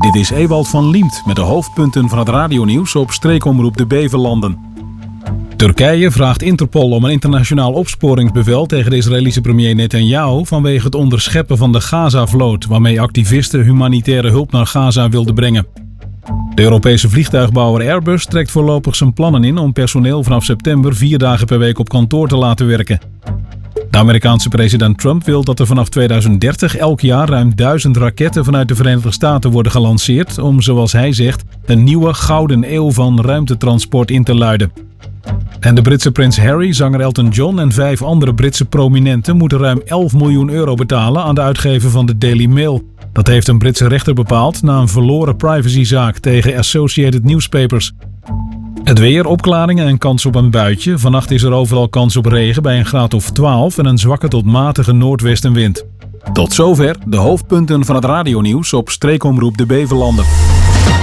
Dit is Ewald van Liemt met de hoofdpunten van het radionieuws op streekomroep de Bevelanden. Turkije vraagt Interpol om een internationaal opsporingsbevel tegen de Israëlische premier Netanyahu vanwege het onderscheppen van de Gaza-vloot, waarmee activisten humanitaire hulp naar Gaza wilden brengen. De Europese vliegtuigbouwer Airbus trekt voorlopig zijn plannen in om personeel vanaf september 4 dagen per week op kantoor te laten werken. De Amerikaanse president Trump wil dat er vanaf 2030 elk jaar ruim 1000 raketten vanuit de Verenigde Staten worden gelanceerd om, zoals hij zegt, een nieuwe gouden eeuw van ruimtetransport in te luiden. En de Britse prins Harry, zanger Elton John en 5 andere Britse prominenten moeten ruim 11 miljoen euro betalen aan de uitgever van de Daily Mail. Dat heeft een Britse rechter bepaald na een verloren privacyzaak tegen Associated Newspapers. Het weer, opklaringen en kans op een buitje. Vannacht is er overal kans op regen bij een graad of 12 en een zwakke tot matige noordwestenwind. Tot zover de hoofdpunten van het radionieuws op streekomroep de Bevelanden.